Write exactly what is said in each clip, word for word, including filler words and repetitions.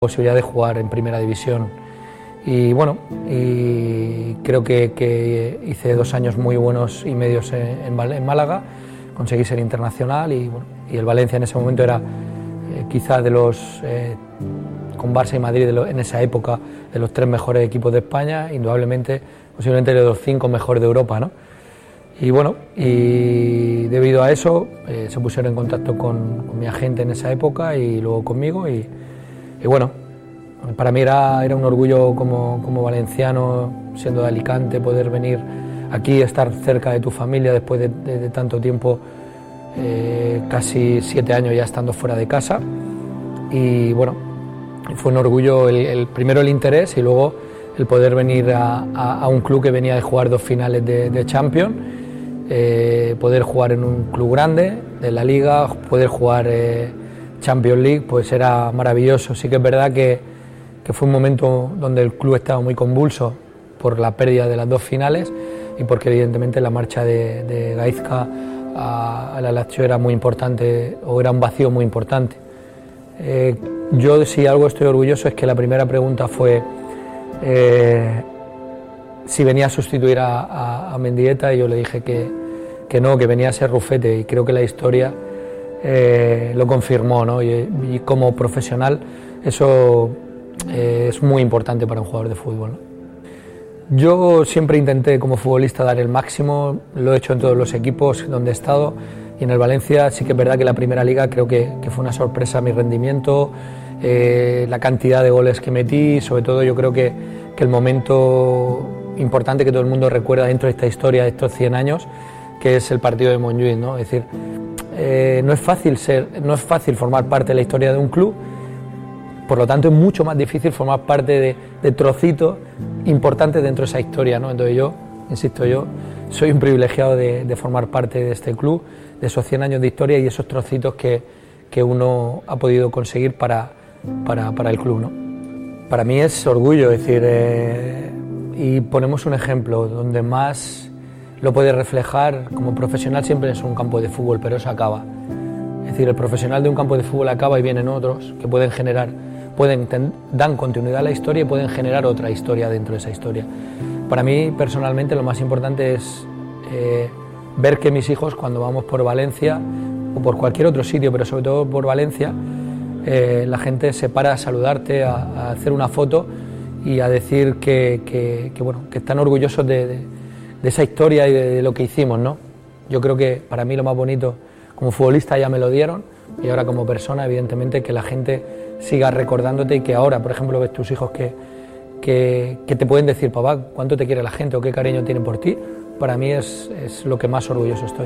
Posibilidad de jugar en primera división y bueno, y creo que, que hice dos años muy buenos y medios en, en Málaga, conseguí ser internacional y, bueno, y el Valencia en ese momento era eh, quizás de los, eh, con Barça y Madrid de lo, en esa época, de los tres mejores equipos de España, indudablemente, posiblemente de los cinco mejores de Europa, ¿no? Y bueno, y debido a eso eh, se pusieron en contacto con, con mi agente en esa época y luego conmigo y Y bueno, para mí era, era un orgullo como, como valenciano, siendo de Alicante, poder venir aquí, estar cerca de tu familia después de, de, de tanto tiempo, eh, casi siete años ya estando fuera de casa. Y bueno, fue un orgullo el, el primero el interés y luego el poder venir a, a, a un club que venía de jugar dos finales de, de Champions, eh, poder jugar en un club grande de la Liga, poder jugar Eh, Champions League, pues era maravilloso. Sí que es verdad que, que fue un momento donde el club estaba muy convulso por la pérdida de las dos finales y porque evidentemente la marcha de, de Gaizka a, a la Lazio era muy importante, o era un vacío muy importante. Eh, yo si algo estoy orgulloso es que la primera pregunta fue eh, si venía a sustituir a, a, a Mendieta, y yo le dije que, que no, que venía a ser Rufete, y creo que la historia Eh, lo confirmó, ¿no? y, y como profesional eso eh, es muy importante para un jugador de fútbol, ¿no? Yo siempre intenté como futbolista dar el máximo, lo he hecho en todos los equipos donde he estado, y en el Valencia sí que es verdad que la primera liga creo que, que fue una sorpresa mi rendimiento, eh, la cantidad de goles que metí, sobre todo yo creo que, que el momento importante que todo el mundo recuerda dentro de esta historia de estos cien años, que es el partido de Montjuïc, ¿no? Es decir, Eh, no es fácil ser, no es fácil formar parte de la historia de un club, por lo tanto es mucho más difícil formar parte de, de trocitos importantes dentro de esa historia, ¿no? Entonces yo, insisto, yo soy un privilegiado de, de formar parte de este club, de esos cien años de historia y esos trocitos que, que uno ha podido conseguir para, para, para el club, ¿no? Para mí es orgullo, es decir, eh, y ponemos un ejemplo donde más lo puede reflejar como profesional siempre es un campo de fútbol, pero eso acaba. Es decir, el profesional de un campo de fútbol acaba y vienen otros que pueden generar, pueden dan continuidad a la historia y pueden generar otra historia dentro de esa historia. Para mí, personalmente, lo más importante es eh, ver que mis hijos, cuando vamos por Valencia o por cualquier otro sitio, pero sobre todo por Valencia, eh, la gente se para a saludarte, a, a hacer una foto y a decir que, que, que, bueno, que están orgullosos de, de de esa historia y de, de lo que hicimos, ¿no? Yo creo que para mí lo más bonito, como futbolista ya me lo dieron, y ahora como persona, evidentemente, que la gente siga recordándote y que ahora, por ejemplo, ves tus hijos que, que, que te pueden decir, papá, cuánto te quiere la gente o qué cariño tienen por ti, para mí es, es lo que más orgulloso estoy.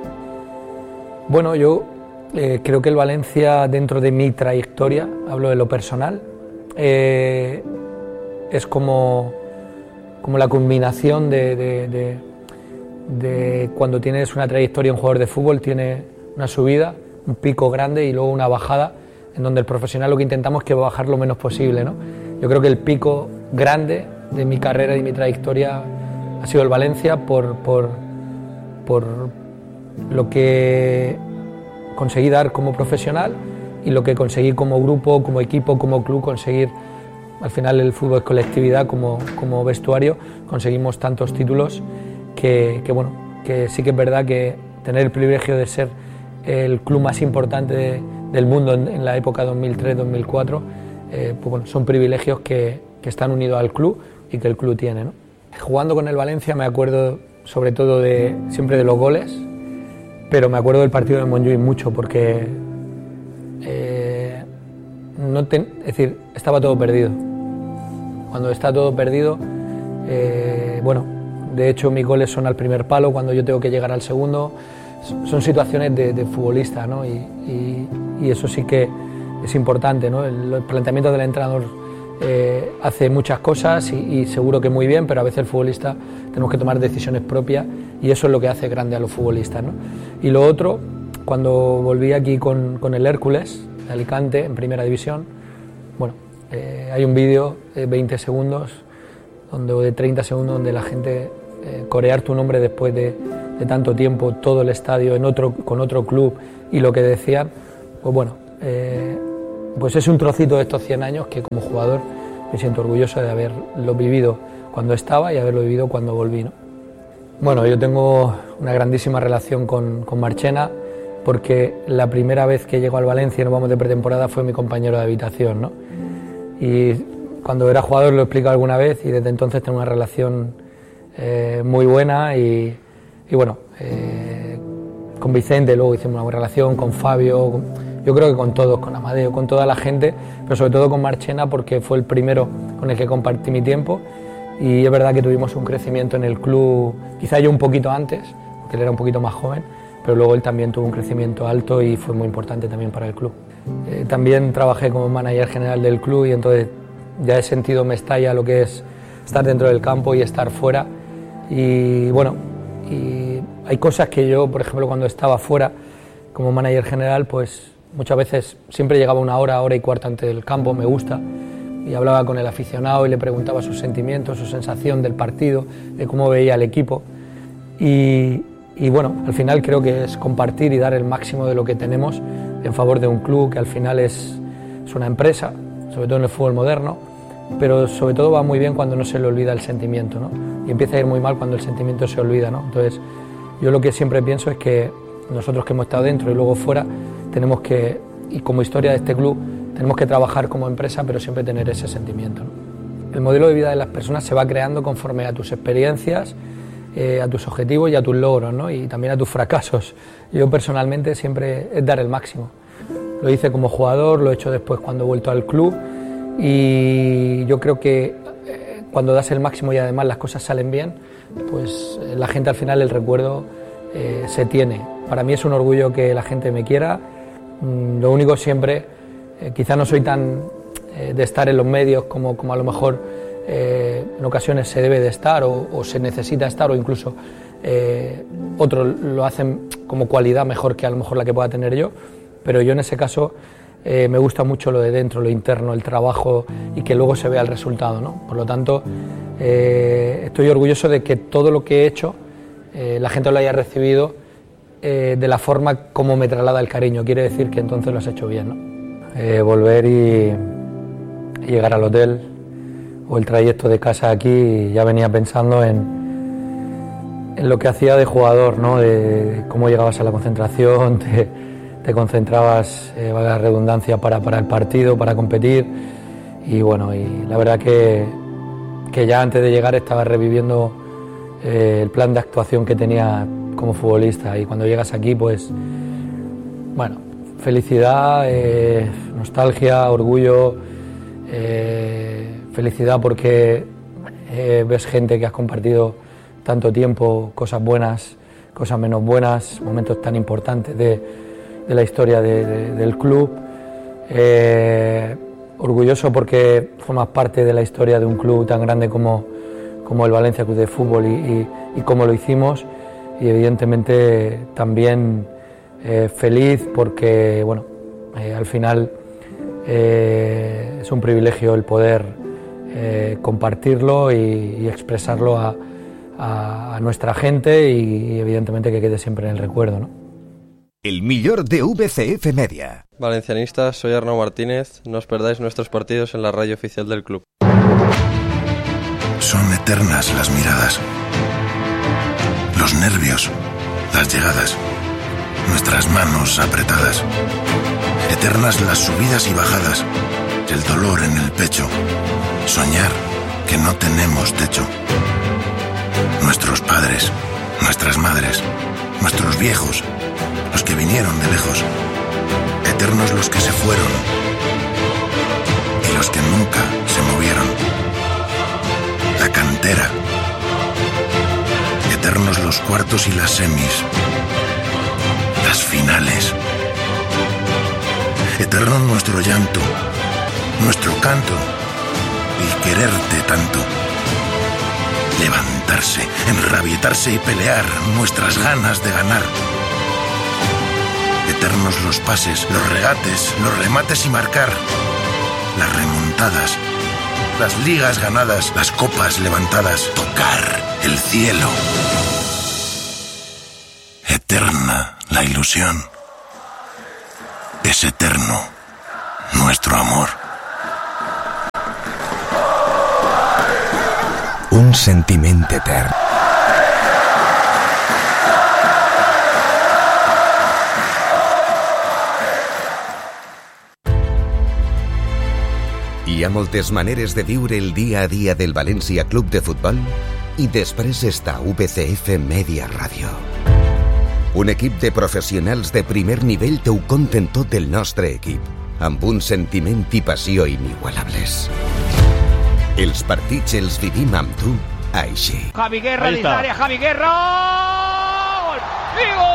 Bueno, yo eh, creo que el Valencia, dentro de mi trayectoria, hablo de lo personal, eh, es como... como la culminación de, de, de, de cuando tienes una trayectoria, un jugador de fútbol tiene una subida, un pico grande y luego una bajada, en donde el profesional lo que intentamos es que bajar lo menos posible, ¿no? Yo creo que el pico grande de mi carrera y mi trayectoria ha sido el Valencia por, por, por lo que conseguí dar como profesional y lo que conseguí como grupo, como equipo, como club, conseguir. Al final el fútbol es colectividad, como, como vestuario, conseguimos tantos títulos que, que, bueno, que sí que es verdad que tener el privilegio de ser el club más importante de, del mundo en, en la época dos mil tres dos mil cuatro, eh, pues bueno, son privilegios que, que están unidos al club y que el club tiene, ¿no? Jugando con el Valencia me acuerdo sobre todo de, siempre de los goles, pero me acuerdo del partido de Montjuïc mucho porque eh, no ten, es decir, estaba todo perdido. Cuando está todo perdido, eh, bueno, de hecho mis goles son al primer palo cuando yo tengo que llegar al segundo, son situaciones de, de futbolista, ¿no? y, y, y eso sí que es importante, ¿no? El, el planteamiento del entrenador eh, hace muchas cosas y, y seguro que muy bien, pero a veces el futbolista tenemos que tomar decisiones propias y eso es lo que hace grande a los futbolistas, ¿no? Y lo otro, cuando volví aquí con, con el Hércules de Alicante en primera división, bueno, Eh, hay un vídeo de veinte segundos donde, o de treinta segundos donde la gente eh, corear tu nombre después de, de tanto tiempo, todo el estadio en otro, con otro club y lo que decían, pues bueno, eh, pues es un trocito de estos cien años que como jugador me siento orgulloso de haberlo vivido cuando estaba y haberlo vivido cuando volví, ¿no? Bueno, yo tengo una grandísima relación con, con Marchena, porque la primera vez que llegó al Valencia y nos vamos de pretemporada fue mi compañero de habitación, ¿no? Y cuando era jugador lo he explicado alguna vez y desde entonces tengo una relación eh, muy buena y, y bueno, eh, con Vicente luego hicimos una buena relación, con Fabio, con, yo creo que con todos, con Amadeo, con toda la gente, pero sobre todo con Marchena porque fue el primero con el que compartí mi tiempo y es verdad que tuvimos un crecimiento en el club, quizá yo un poquito antes, porque él era un poquito más joven, pero luego él también tuvo un crecimiento alto y fue muy importante también para el club. Eh, también trabajé como manager general del club y entonces ya he sentido Mestalla lo que es estar dentro del campo y estar fuera. Y bueno, y hay cosas que yo, por ejemplo, cuando estaba fuera como manager general, pues muchas veces siempre llegaba una hora, hora y cuarto antes del campo, me gusta, y hablaba con el aficionado y le preguntaba sus sentimientos, su sensación del partido, de cómo veía el equipo. Y, y bueno, al final creo que es compartir y dar el máximo de lo que tenemos en favor de un club que al final es, es una empresa, sobre todo en el fútbol moderno, pero sobre todo va muy bien cuando no se le olvida el sentimiento, ¿no? Y empieza a ir muy mal cuando el sentimiento se olvida, ¿no? Entonces, yo lo que siempre pienso es que nosotros que hemos estado dentro y luego fuera, tenemos que, y como historia de este club, tenemos que trabajar como empresa, pero siempre tener ese sentimiento, ¿no? El modelo de vida de las personas se va creando conforme a tus experiencias, eh, a tus objetivos y a tus logros, ¿no? Y también a tus fracasos. Yo personalmente siempre es dar el máximo. Lo hice como jugador, lo he hecho después cuando he vuelto al club y yo creo que eh, cuando das el máximo y además las cosas salen bien, pues eh, la gente al final el recuerdo eh, se tiene. Para mí es un orgullo que la gente me quiera. Mm, lo único siempre, eh, quizá no soy tan eh, de estar en los medios como, como a lo mejor eh, en ocasiones se debe de estar o, o se necesita estar o incluso eh, otros lo hacen como cualidad mejor que a lo mejor la que pueda tener yo. Pero yo en ese caso eh, me gusta mucho lo de dentro, lo interno, el trabajo y que luego se vea el resultado, ¿no? Por lo tanto, eh, estoy orgulloso de que todo lo que he hecho eh, la gente lo haya recibido eh, de la forma como me traslada el cariño. Quiere decir que entonces lo has hecho bien, ¿no? Eh, volver y, y llegar al hotel o el trayecto de casa aquí, ya venía pensando en, en lo que hacía de jugador, ¿no? De cómo llegabas a la concentración, te, te concentrabas, eh, valga la redundancia, para, para el partido, para competir y bueno, y la verdad que, que ya antes de llegar estaba reviviendo eh, el plan de actuación que tenía como futbolista y cuando llegas aquí pues, bueno, felicidad, eh, nostalgia, orgullo, eh, felicidad porque eh, ves gente que has compartido tanto tiempo, cosas buenas, cosas menos buenas, momentos tan importantes de de la historia de, de, del club, eh, orgulloso porque formas parte de la historia de un club tan grande como, como el Valencia Club de Fútbol y, y, y cómo lo hicimos y evidentemente también eh, feliz porque bueno, eh, al final eh, es un privilegio el poder eh, compartirlo y, y expresarlo a, a, a nuestra gente y, y evidentemente que quede siempre en el recuerdo, ¿no? El millor de V C F Media. Valencianistas, soy Arnau Martínez. No os perdáis nuestros partidos en la radio oficial del club. Son eternas las miradas, los nervios, las llegadas, nuestras manos apretadas. Eternas las subidas y bajadas, el dolor en el pecho, soñar que no tenemos techo. Nuestros padres, nuestras madres, nuestros viejos, los que vinieron de lejos, eternos los que se fueron y los que nunca se movieron. La cantera, eternos los cuartos y las semis, las finales. Eterno nuestro llanto, nuestro canto, el quererte tanto. Levantarse, enrabietarse y pelear, nuestras ganas de ganar. Eternos los pases, los regates, los remates y marcar, las remontadas, las ligas ganadas, las copas levantadas, tocar el cielo. Eterna la ilusión. Es eterno nuestro amor. Un sentiment etern. Hi ha moltes maneres de viure el dia a dia del València Club de Futbol i després està U B C F Media Ràdio. Un equip de professionals de primer nivell t'ho conten tot el nostre equip, amb un sentiment i passió inigualables. Els partits els vivim amb tu així. Javi Guerra dins l'àrea, Javi Guerra! Gol! I gol!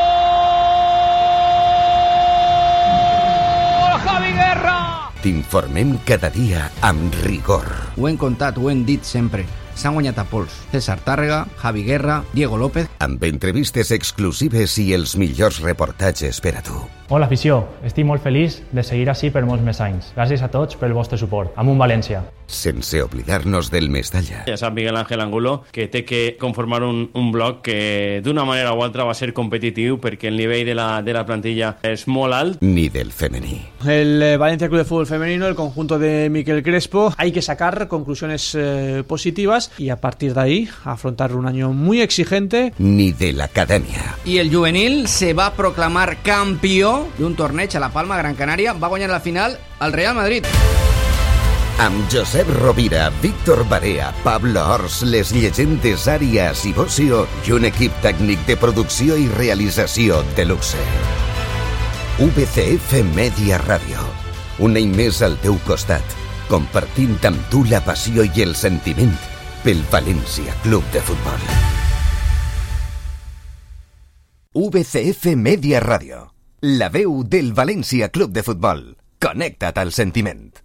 Javi Guerra! T'informem cada dia amb rigor. Ho hem contat, ho hem dit sempre. S'han guanyat a pols. César Tàrrega, Javi Guerra, Diego López... Amb entrevistes exclusives i els millors reportatges per a tu. Hola, afició. Estic molt feliç de seguir així per molts més anys. Gràcies a tots pel vostre suport. Amunt València. Sense oblidar-nos del Mestalla. Ja sap Miguel Ángel Angulo que té que conformar un, un bloc que d'una manera o altra va ser competitiu perquè el nivell de la, de la plantilla és molt alt. Ni del femení. El eh, Valencia Club de Fútbol Femenino, el conjunto de Miquel Crespo, hay que sacar conclusiones eh, positivas y a partir de ahí afrontar un año muy exigente. Ni de l'acadèmia. I el juvenil se va proclamar campió d'un torneig a la Palma, Gran Canària. Va guanyar la final al Real Madrid. Amb Josep Rovira, Víctor Barea, Pablo Ors, les llegendes Àrias i Bocio i un equip tècnic de producció i realització de luxe. U B C F Media Ràdio. Un any més al teu costat, compartint amb tu la passió i el sentiment pel València Club de Futbol. U B C F Media Ràdio. La veu del València Club de Futbol. Connecta't al sentiment.